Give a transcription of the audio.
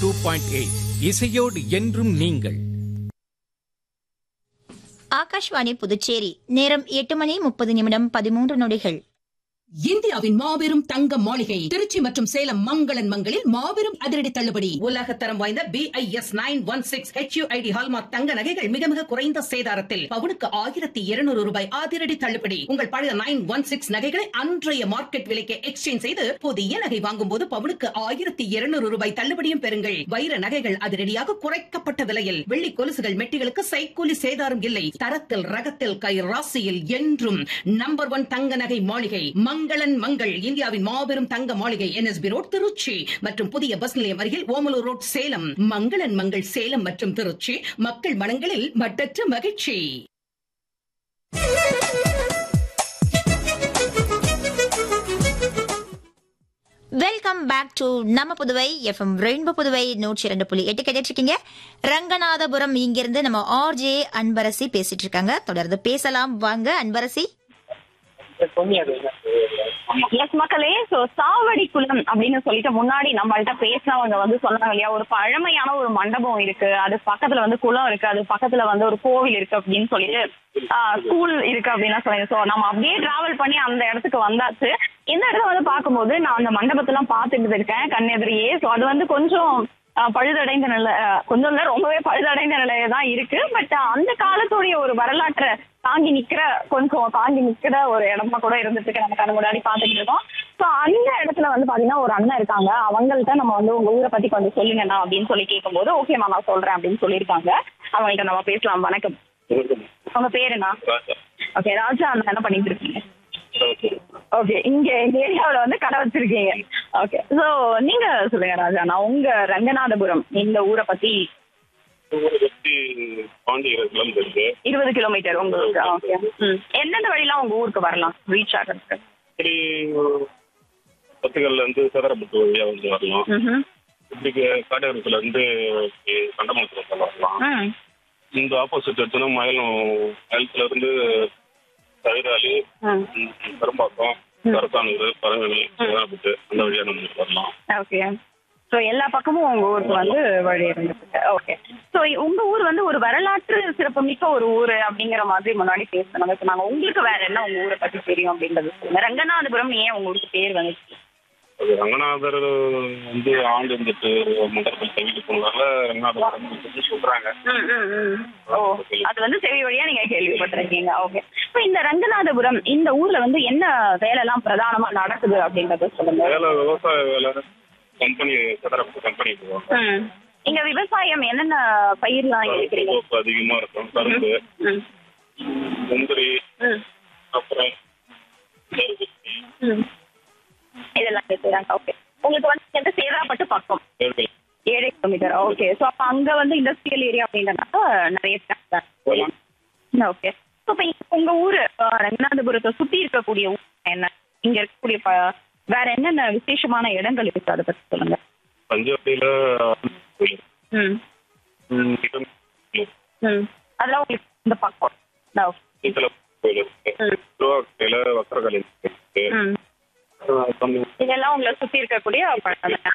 102.8 இசையோடு என்றும் நீங்கள். ஆகாஷ்வாணி புதுச்சேரி. நேரம் 8:30 இந்தியாவின் மாபெரும் தங்க மாளிகை திருச்சி மற்றும் சேலம் மங்களன் மங்களில் மாபெரும் அதிரடி தள்ளுபடி. உலக தரம் வாய்ந்த BIS 916 HUID ஹால்மார்க் தங்க நகைகள் மிக மிக குறைந்த சேதாரத்தில் பவுனுக்கு 1200 ரூபாய் அதிரடி தள்ளுபடி. உங்கள் பழைய 916 நகைகளை அன்றைய மார்க்கெட் விலைக்கு எக்ஸ்சேஞ்ச் செய்து புதிய நகை வாங்கும் போது பவுனுக்கு 1200 ரூபாய் தள்ளுபடியும் பெறுங்கள். வைர நகைகள் அதிரடியாக குறைக்கப்பட்ட விலையில், வெள்ளி கொலுசுகள் மெட்டிகளுக்கு சைக்கூலி சேதாரம் இல்லை. தரத்தில் ரகத்தில் கை ராசியில் என்றும் நம்பர் 1 தங்க நகை மாளிகை மங்களன் மங்கள். இந்தியாவின் மாபெரும் தங்க மாளிகை NSB ரோட் திருச்சி மற்றும் புதிய பஸ் நிலையம் அருகில் ஓமலூர் ரோட் சேலம். மங்களன் மங்கள் சேலம் மற்றும் திருச்சி, மக்கள் மனங்களில் மட்டற்ற மகிழ்ச்சி. வெல்கம் பேக் டு நம்ம புதுவை எஃப்எம் ரெயின்போ புதுவை 102.8 கேட்டுட்டு இருக்கீங்க. ரங்கநாதபுரம் இங்கிருந்து நம்ம RJ அன்பரசி பேசிட்டு இருக்காங்க. தொடர்ந்து பேசலாம் வாங்க அன்பரசி. எஸ் மக்களே, சோ சாவடி குளம் அப்படின்னு சொல்லிட்டு முன்னாடி நம்மள்ட்ட பேசினவங்க வந்து சொன்னாங்க இல்லையா, ஒரு பழமையான ஒரு மண்டபம் இருக்கு, அது பக்கத்துல வந்து குளம் இருக்கு, அது பக்கத்துல வந்து ஒரு கோவில் இருக்கு அப்படின்னு சொல்லிட்டு ஸ்கூல் இருக்கு அப்படின்னு சொன்னீங்க. சோ நம்ம அப்படியே டிராவல் பண்ணி அந்த இடத்துக்கு வந்தாச்சு. இந்த இடத்துல வந்து பார்க்கும்போது நான் அந்த மண்டபத்தெல்லாம் பார்த்துட்டு இருக்கேன் கண்ணெதிரியே. சோ அது வந்து கொஞ்சம் பழுதடைந்த நிலை, கொஞ்சம் இல்ல ரொம்பவே பழுதடைந்த நிலையில தான் இருக்கு. பட் அந்த காலத்துடைய ஒரு வரலாற்றை தாங்கி நிக்கிற ஒரு இடமா கூட இருந்துட்டு நம்ம கண்ணு முன்னாடி பாத்துக்கிட்டு இருக்கோம். சோ அந்த இடத்துல வந்து பாத்தீங்கன்னா ஒரு அண்ணன் இருக்காங்க. அவங்கள்ட்ட நம்ம வந்து உங்க ஊரை பத்தி கொஞ்சம் சொல்லுங்கண்ணா அப்படின்னு சொல்லி கேட்கும்போது ஓகேமா நான் சொல்றேன் அப்படின்னு சொல்லியிருக்காங்க. அவங்கள்ட்ட நம்ம பேசலாம். வணக்கம், உங்க பேருண்ணா? ஓகே, ராஜா அண்ணா என்ன பண்ணிட்டு இருக்கீங்க? ஓகே, இங்க இந்த ஏரியாவில வந்து கடை வச்சிருக்கீங்க. ஓகே, சோ நீங்க சொல்லுங்க ராஜாண்ணா, உங்க ரங்கநாதபுரம் இந்த ஊரை பத்தி. 20 கிலோமீட்டர் உங்களுக்கு. ஓகே, எந்தெந்த வழியெல்லாம் உங்க ஊருக்கு வரலாம் ரீச் ஆகிறதுக்கு? பத்துகள்ல இருந்து சேதரப்பட்டு வழியா வந்து வரலாம். இப்படி காட்டேரத்துல இருந்து கண்டமங்கலத்துல வரலாம். இந்த ஆப்போசிட் எடுத்தோம்னா மயிலத்துல இருந்து தவிராளி, பெரும்பாக்கம், கரத்தானூர், பரங்கனி, சேதரப்பட்டு அந்த வழியா நம்ம வரலாம். ஓகே, ஸோ எல்லா பக்கமும் உங்க ஊருக்கு வந்து வழி இருந்துருக்கு. ஓகே, ஸோ உங்க ஊர் வந்து ஒரு வரலாற்று சிறப்புமிக்க ஒரு ஊர் அப்படிங்கிற மாதிரி முன்னாடி பேசணும் சொன்னாங்க. உங்களுக்கு வேற என்ன உங்க ஊரை பத்தி தெரியும் அப்படின்றது சொல்லுங்க. ரங்கநாதபுரம் ஏன் உங்க ஊருக்கு பேர் வந்துச்சு? ரங்கநாதர் வந்து ஆண்டு இருந்துட்டு மண்டபத்தில் தங்கிட்டு போனதால ரங்கநாதபுரம் சொல்றாங்க. ஓ, அது வந்து செவி வழியா நீங்க கேள்விப்பட்டிருக்கீங்க. ஓகே, இப்போ இந்த ரங்கநாதபுரம் இந்த ஊர்ல வந்து என்ன வேலை எல்லாம் பிரதானமா நடக்குது அப்படின்றத சொல்லுங்க. வேலை விவசாய வேலை, கம்பெனி, கம்பெனி போவாங்க. இங்க விவசாயம் என்னென்ன பயிர்லாம் இருக்கிறீங்க? அதிகமா இருக்கும். கரும்பு, முந்திரி, அப்புறம் இதெல்லாம் செய்யறாங்க. ஓகே, உங்களுக்கு வந்து எந்த சேதாரப்பட்டு பக்கம் 7 கிலோமீட்டர். ஓகே, ஸோ அப்ப அங்க வந்து இண்டஸ்ட்ரியல் ஏரியா அப்படின்றனால நிறைய. ஓகே, ஸோ இப்போ உங்க ஊரு ரங்கநாதபுரத்தை சுத்தி இருக்கக்கூடிய ஊர் என்ன, இங்க இருக்கக்கூடிய வேற என்னென்ன விசேஷமான இடங்கள் இருக்கு அதை பத்தி சொல்லுங்க. பஞ்சவட்டியில அதெல்லாம் உங்களுக்கு இந்த பக்கம் வக்கரகாலி இதெல்லாம் உங்களை சுத்தி இருக்கக்கூடிய